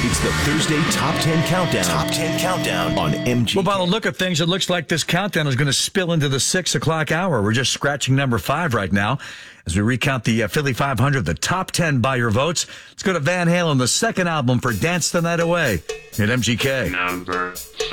It's the Thursday Top 10 Countdown. Top 10 Countdown on MGK. Well, by the look of things, it looks like this countdown is going to spill into the 6 o'clock hour. We're just scratching number 5 right now as we recount the Philly 500, the top 10 by your votes. Let's go to Van Halen, the second album for Dance the Night Away at MGK. Number